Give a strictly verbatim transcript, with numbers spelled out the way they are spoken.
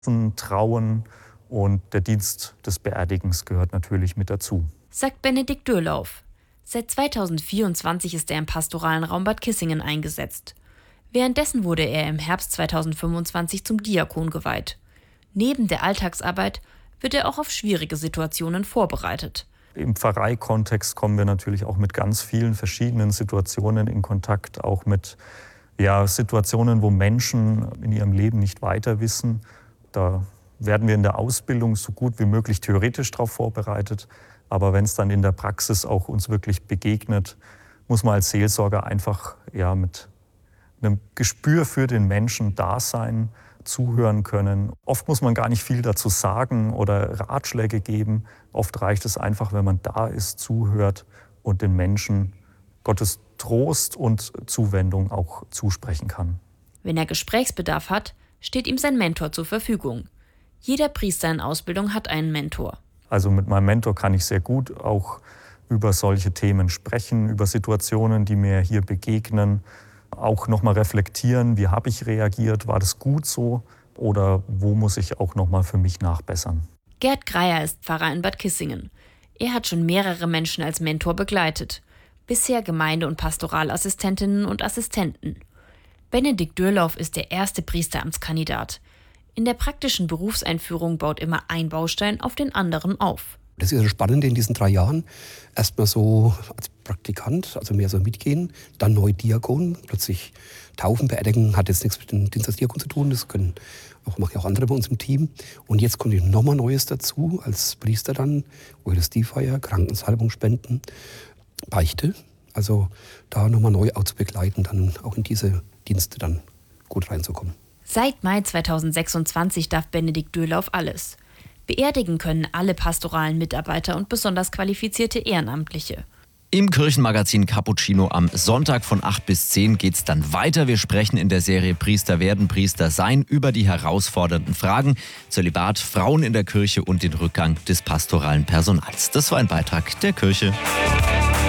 Trauen und der Dienst des Beerdigens gehört natürlich mit dazu. Sagt Benedikt Dürlauf. Seit zweitausendvierundzwanzig ist er im pastoralen Raum Bad Kissingen eingesetzt. Währenddessen wurde er im Herbst zweitausendfünfundzwanzig zum Diakon geweiht. Neben der Alltagsarbeit wird er auch auf schwierige Situationen vorbereitet. Im Pfarreikontext kommen wir natürlich auch mit ganz vielen verschiedenen Situationen in Kontakt, auch mit ja, Situationen, wo Menschen in ihrem Leben nicht weiter wissen. Da werden wir in der Ausbildung so gut wie möglich theoretisch darauf vorbereitet. Aber wenn es dann in der Praxis auch uns wirklich begegnet, muss man als Seelsorger einfach ja, mit einem Gespür für den Menschen da sein, zuhören können. Oft muss man gar nicht viel dazu sagen oder Ratschläge geben. Oft reicht es einfach, wenn man da ist, zuhört und den Menschen Gottes Trost und Zuwendung auch zusprechen kann. Wenn er Gesprächsbedarf hat, steht ihm sein Mentor zur Verfügung. Jeder Priester in Ausbildung hat einen Mentor. Also mit meinem Mentor kann ich sehr gut auch über solche Themen sprechen, über Situationen, die mir hier begegnen. Auch nochmal reflektieren, wie habe ich reagiert, war das gut so oder wo muss ich auch nochmal für mich nachbessern. Gerd Greyer ist Pfarrer in Bad Kissingen. Er hat schon mehrere Menschen als Mentor begleitet. Bisher Gemeinde- und Pastoralassistentinnen und Assistenten. Benedikt Dürlauf ist der erste Priesteramtskandidat. In der praktischen Berufseinführung baut immer ein Baustein auf den anderen auf. Das ist das Spannende in diesen drei Jahren. Erstmal so als Praktikant, also mehr so mitgehen, dann neu Diakon, plötzlich Taufen, Beerdigen, hat jetzt nichts mit dem Dienst als Diakon zu tun, das können auch, machen auch andere bei uns im Team. Und jetzt kommt nochmal Neues dazu, als Priester dann, Eucharistiefeier, Krankensalbung spenden, Beichte. Also da nochmal neu auch zu begleiten, dann auch in diese Dienste dann gut reinzukommen. Seit Mai zweitausendsechsundzwanzig darf Benedikt Dürlauf alles. Beerdigen können alle pastoralen Mitarbeiter und besonders qualifizierte Ehrenamtliche. Im Kirchenmagazin Cappuccino am Sonntag von acht bis zehn geht's dann weiter. Wir sprechen in der Serie Priester werden, Priester sein über die herausfordernden Fragen, Zölibat, Frauen in der Kirche und den Rückgang des pastoralen Personals. Das war ein Beitrag der Kirche.